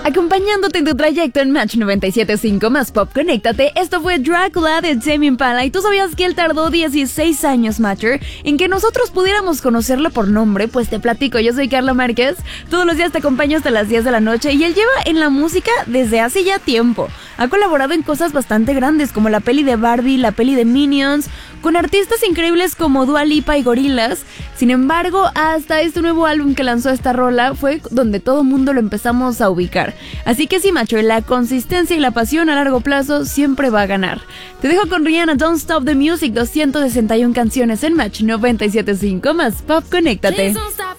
Acompañándote en tu trayecto en Match 97.5 más Pop Conéctate, esto fue Drácula de Tame Impala. ¿Y tú sabías que él tardó 16 años, Matcher, en que nosotros pudiéramos conocerlo por nombre? Pues te platico, yo soy Carla Márquez, todos los días te acompaño hasta las 10 de la noche y él lleva en la música desde hace ya tiempo. Ha colaborado en cosas bastante grandes como la peli de Barbie, la peli de Minions, con artistas increíbles como Dua Lipa y Gorillaz. Sin embargo, hasta este nuevo álbum que lanzó esta rola fue donde todo mundo lo empezamos a ubicar. Así que sí, macho, la consistencia y la pasión a largo plazo siempre va a ganar. Te dejo con Rihanna, Don't Stop the Music, 261 canciones en Match 97.5 más Pop Conéctate.